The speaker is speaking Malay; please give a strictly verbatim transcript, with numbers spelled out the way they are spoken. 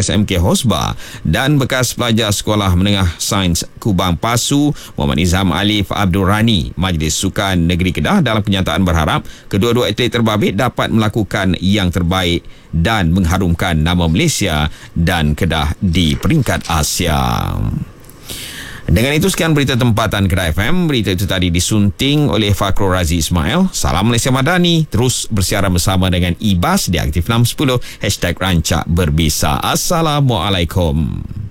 S M K Hosba dan bekas pelajar Sekolah Menengah Sains Kubang Pasu Muhammad Nizam Alif Abdul Rani. Majlis Sukan Negeri Kedah dalam kenyataan berharap kedua-dua atlet terbabit dapat melakukan yang terbaik dan mengharumkan nama Malaysia dan Kedah di peringkat Asia. Dengan itu, sekian berita tempatan Kedah F M. Berita itu tadi disunting oleh Fakrul Razi Ismail. Salam Malaysia Madani. Terus bersiaran bersama dengan I B A S di Aktif enam sepuluh. Hashtag Rancak Berbisa. Assalamualaikum.